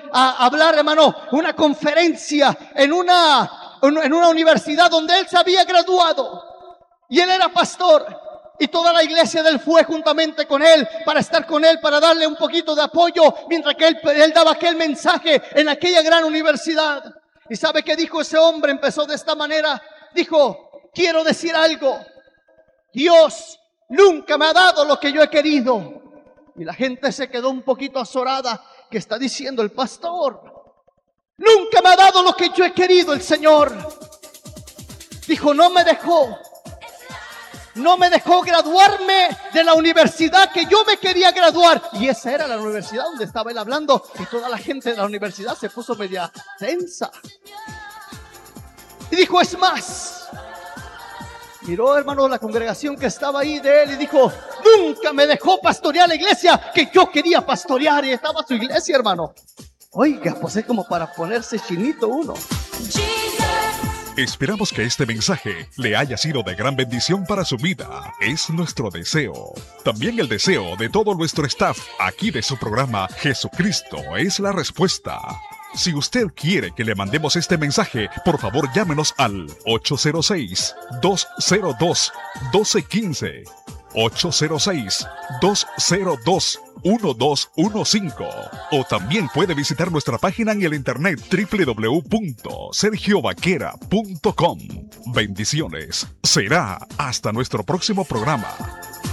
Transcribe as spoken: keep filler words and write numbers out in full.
a hablar, hermano, una conferencia en una, en una universidad donde él se había graduado. Y él era pastor. Y toda la iglesia de él fue juntamente con él para estar con él, para darle un poquito de apoyo mientras que él, él daba aquel mensaje en aquella gran universidad. ¿Y sabe qué dijo ese hombre? Empezó de esta manera. Dijo: quiero decir algo. Dios nunca me ha dado lo que yo he querido. Y la gente se quedó un poquito azorada. ¿Qué está diciendo el pastor? Nunca me ha dado lo que yo he querido el Señor. Dijo: no me dejó. No me dejó graduarme de la universidad que yo me quería graduar. Y esa era la universidad donde estaba él hablando. Y toda la gente de la universidad se puso media tensa. Y dijo: es más. Miró, hermano, la congregación que estaba ahí de él y dijo: nunca me dejó pastorear la iglesia que yo quería pastorear. Y estaba su iglesia, hermano. Oiga, pues es como para ponerse chinito uno. Esperamos que este mensaje le haya sido de gran bendición para su vida. Es nuestro deseo. También el deseo de todo nuestro staff aquí de su programa Jesucristo es la respuesta. Si usted quiere que le mandemos este mensaje, por favor llámenos al ocho cero seis, dos cero dos, uno dos uno cinco. ocho cero seis, dos cero dos, uno dos uno cinco. O también puede visitar nuestra página en el internet doble u doble u doble u punto sergio vaquera punto com. Bendiciones. Será hasta nuestro próximo programa.